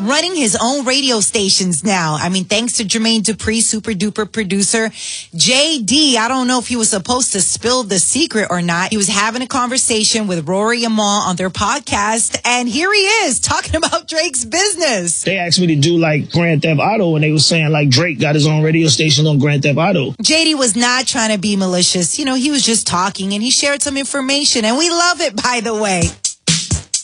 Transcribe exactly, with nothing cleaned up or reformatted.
running his own radio stations now. I mean, thanks to Jermaine Dupri, super duper producer. J D, I don't know if he was supposed to spill the secret or not. He was having a conversation with Rory and Mal on their podcast, and here he is talking about Drake's business. They asked me to do like Grand Theft Auto, and they were saying like Drake got his own radio station on Grand Theft Auto. J D was not trying to be malicious. You know, he was just talking, and he shared some information, and we love it, by the way.